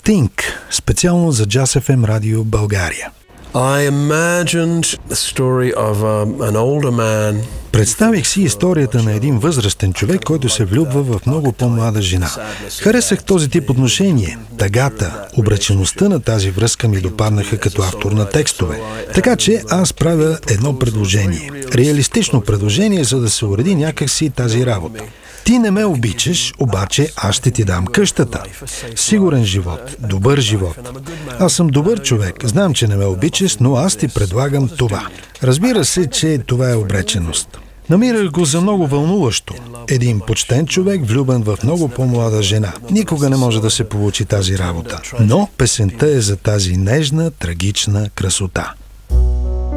Sting, специално за Jazz FM Радио България. I imagined the story of an older man. Представих си историята на един възрастен човек, който се влюбва в много по-млада жена. Харесах този тип отношение. Тъгата, обречеността на тази връзка ми допаднаха като автор на текстове. Така че аз правя едно предложение. Реалистично предложение, за да се уреди някакси тази работа. Ти не ме обичаш, обаче аз ще ти дам къщата. Сигурен живот, добър живот. Аз съм добър човек, знам, че не ме обичаш, но аз ти предлагам това. Разбира се, че това е обреченост. Намирах го за много вълнуващо. Един почтен човек, влюбен в много по-млада жена. Никога не може да се получи тази работа. Но песента е за тази нежна, трагична красота.